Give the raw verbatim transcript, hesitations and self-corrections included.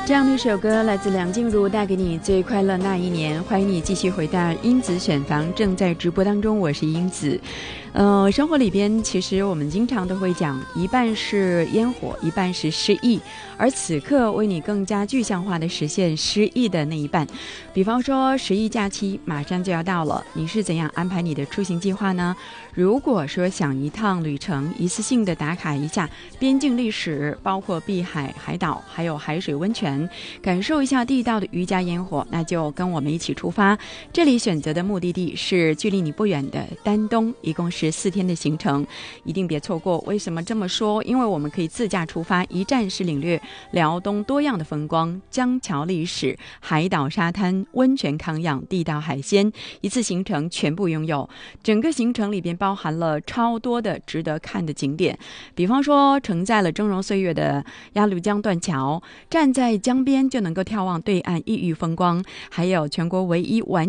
这样的一首歌来自梁静茹，带给你最快乐那一年。欢迎你继续回到英子选房，正在直播当中，我是英子。呃，生活里边其实我们经常都会讲，一半是烟火，一半是诗意，而此刻为你更加具象化的实现诗意的那一半。比方说十一假期马上就要到了，你是怎样安排你的出行计划呢？如果说想一趟旅程一次性的打卡一下边境历史，包括碧海海岛还有海水温泉，感受一下地道的渔家烟火，那就跟我们一起出发。这里选择的目的地是距离你不远的丹东，一共是四天的行程，一定别错过。为什么这么说？因为我们可以自驾出发，一站式领略辽东多样的风光，江桥历史、海岛沙滩、温泉康养、地道海鲜，一次行程全部拥有。整个行程里边包含了超多的值得看的景点，比方说承载了峥嵘岁月的鸭绿江断桥，站在江边就能够眺望对岸异域风光，还有全国唯一完